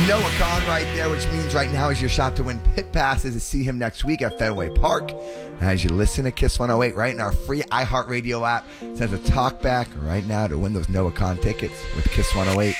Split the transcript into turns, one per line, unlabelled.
Noah Khan right there, which means right now is your shot to win pit passes to see him next week at Fenway Park. As you listen to Kiss 108 right in our free iHeartRadio app, send a talk back right now to win those Noah Khan tickets with Kiss 108.